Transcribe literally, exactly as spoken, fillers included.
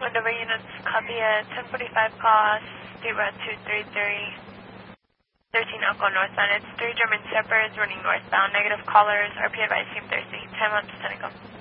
Wendover units, copy at ten forty-five cost, State Route two three three, thirteen Elko northbound. It's three German Shepherds running northbound. Negative callers, R P advice, team Thursday. Time on to Senegal.